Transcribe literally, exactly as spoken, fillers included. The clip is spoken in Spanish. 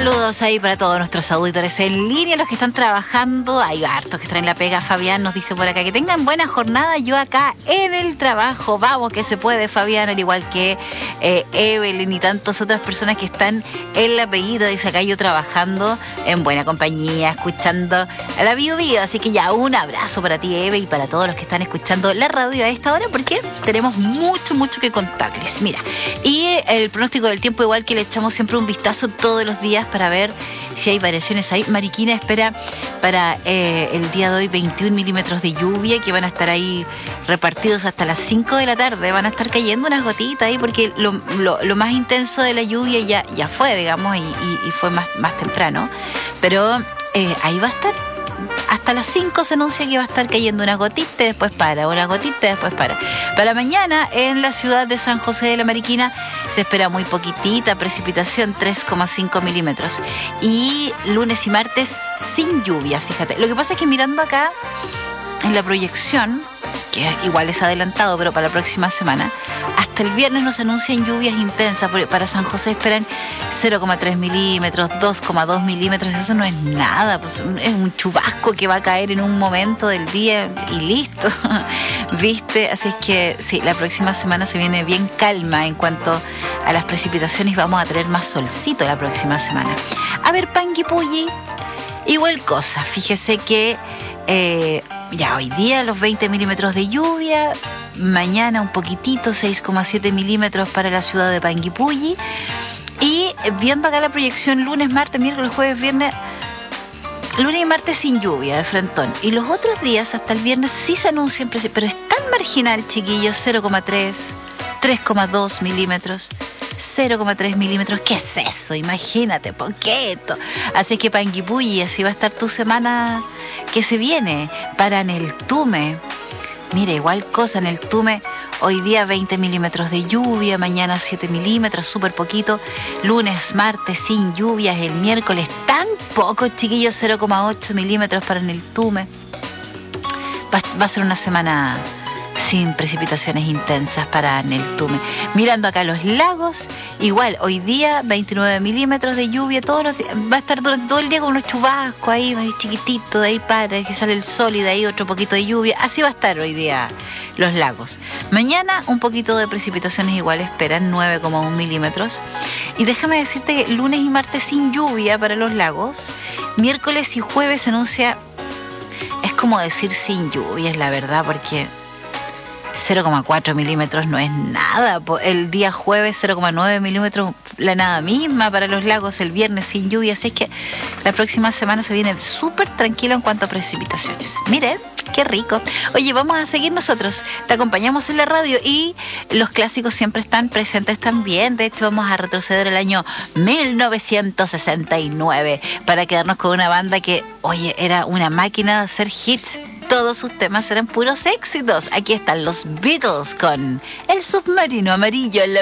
Saludos ahí para todos nuestros auditores en línea, los que están trabajando. Hay hartos que traen la pega. Fabián nos dice por acá que tengan buena jornada. Yo acá en el trabajo. Vamos que se puede, Fabián, al igual que eh, Evelyn y tantas otras personas que están en la peguita. Dice acá yo trabajando en buena compañía, escuchando a la Bio Bio. Así que ya un abrazo para ti, Eve, y para todos los que están escuchando la radio a esta hora, porque tenemos mucho, mucho que contarles. Mira, y el pronóstico del tiempo, igual que le echamos siempre un vistazo todos los días para ver si hay variaciones ahí. Mariquina espera para eh, el día de hoy veintiún milímetros de lluvia que van a estar ahí repartidos hasta las cinco de la tarde. Van a estar cayendo unas gotitas ahí porque lo, lo, lo más intenso de la lluvia ya, ya fue, digamos, y, y, y fue más, más temprano. Pero eh, ahí va a estar. Hasta las cinco se anuncia que va a estar cayendo una gotita, después para, una gotita, después para. Para mañana en la ciudad de San José de la Mariquina se espera muy poquitita precipitación, tres coma cinco milímetros. Y lunes y martes sin lluvia, fíjate. Lo que pasa es que mirando acá en la proyección, que igual es adelantado, pero para la próxima semana, hasta el viernes nos anuncian lluvias intensas. Para San José esperan cero coma tres milímetros, dos coma dos milímetros. Eso no es nada, pues es un chubasco que va a caer en un momento del día y listo, ¿viste? Así es que sí, la próxima semana se viene bien calma en cuanto a las precipitaciones. Vamos a tener más solcito la próxima semana. A ver, Panguipulli, igual cosa. Fíjese que eh, ya hoy día los veinte milímetros de lluvia, mañana un poquitito, seis coma siete milímetros para la ciudad de Panguipulli. Y viendo acá la proyección lunes, martes, miércoles, jueves, viernes, lunes y martes sin lluvia de frentón. Y los otros días hasta el viernes sí se anuncian, pero es tan marginal, chiquillos, cero coma tres, tres coma dos milímetros. cero coma tres milímetros, ¿qué es eso? Imagínate, poquito. Así que Panguipulli, así va a estar tu semana que se viene. Para Neltume, mira, igual cosa en Neltume, hoy día veinte milímetros de lluvia, mañana siete milímetros, súper poquito. Lunes, martes sin lluvias, el miércoles tan poco, chiquillos, cero coma ocho milímetros para Neltume. Va, va a ser una semana sin precipitaciones intensas para Neltume. Mirando acá los lagos, igual, hoy día veintinueve milímetros de lluvia, todos los días, va a estar durante todo el día con unos chubascos ahí, ahí chiquititos, de ahí para, que sale el sol y de ahí otro poquito de lluvia. Así va a estar hoy día los lagos. Mañana un poquito de precipitaciones igual esperan, nueve coma uno milímetros. Y déjame decirte que lunes y martes sin lluvia para los lagos. Miércoles y jueves se anuncia, es como decir sin lluvia, es la verdad, porque cero coma cuatro milímetros no es nada. El día jueves cero coma nueve milímetros, la nada misma para los lagos. El viernes sin lluvia. Así es que la próxima semana se viene súper tranquilo en cuanto a precipitaciones. Miren, qué rico. Oye, vamos a seguir nosotros. Te acompañamos en la radio y los clásicos siempre están presentes también. De hecho, vamos a retroceder al año mil novecientos sesenta y nueve para quedarnos con una banda que, oye, era una máquina de hacer hits. Todos sus temas eran puros éxitos. Aquí están los Beatles con El Submarino Amarillo en la